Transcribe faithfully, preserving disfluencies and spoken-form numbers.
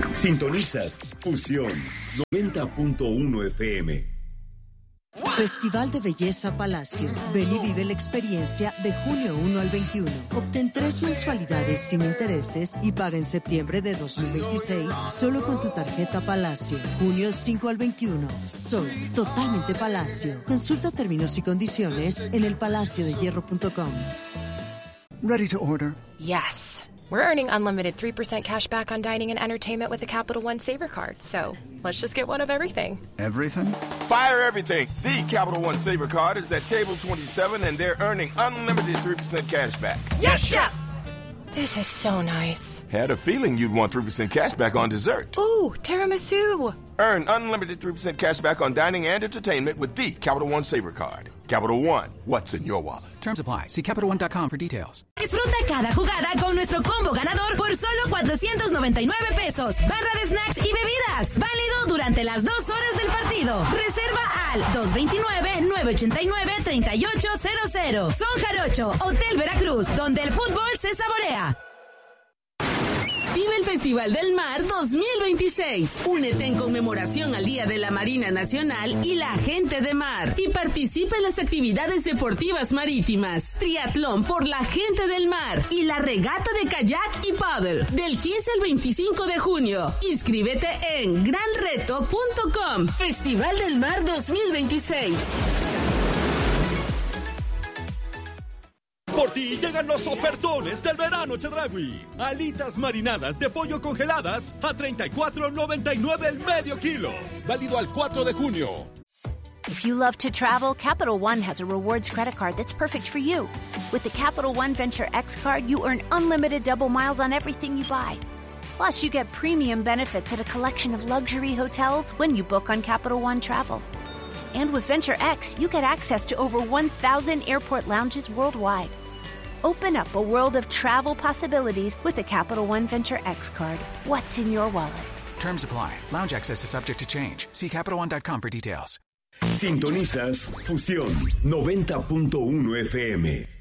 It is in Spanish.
Sintonizas Fusión noventa punto uno F M. Festival de Belleza Palacio. Ven y vive la experiencia de junio uno al veintiuno. Obtén tres mensualidades sin intereses y paga en septiembre de dos mil veintiséis solo con tu tarjeta Palacio. Junio cinco al veintiuno. Soy totalmente Palacio. Consulta términos y condiciones en el palacio de hierro punto com. Ready to order? Yes. We're earning unlimited three percent cash back on dining and entertainment with the Capital One Saver Card. So let's just get one of everything. Everything? Fire everything. The Capital One Saver Card is at table twenty-seven and they're earning unlimited three percent cash back. Yes, Chef! This is so nice. Had a feeling you'd want three percent cash back on dessert. Ooh, tiramisu. Earn unlimited three percent cash back on dining and entertainment with the Capital One Saver Card. Capital One, what's in your wallet? Terms apply. See Capital One dot com for details. Disfruta cada jugada con nuestro combo ganador por solo cuatrocientos noventa y nueve pesos. Barra de snacks y bebidas. Válido durante las dos horas del partido. Reserva al dos dos nueve, nueve ocho nueve, tres ocho cero cero. Son Jarocho, Hotel Veracruz, donde el fútbol se saborea. Vive el Festival del Mar dos mil veintiséis. Únete en conmemoración al Día de la Marina Nacional y la Gente de Mar. Y participa en las actividades deportivas marítimas. Triatlón por la Gente del Mar. Y la regata de kayak y paddle. Del quince al veinticinco de junio. Inscríbete en gran reto punto com. Festival del Mar dos mil veintiséis. Por ti llegan los ofertones del verano Chedraui. Alitas marinadas de pollo congeladas a treinta y cuatro noventa y nueve el medio kilo. Válido al cuatro de junio. If you love to travel, Capital One has a rewards credit card that's perfect for you. With the Capital One Venture X card, you earn unlimited double miles on everything you buy. Plus, you get premium benefits at a collection of luxury hotels when you book on Capital One Travel. And with Venture X, you get access to over one thousand airport lounges worldwide. Open up a world of travel possibilities with the Capital One Venture X card. What's in your wallet? Terms apply. Lounge access is subject to change. See Capital One dot com for details. Sintonizas Fusión noventa punto uno F M.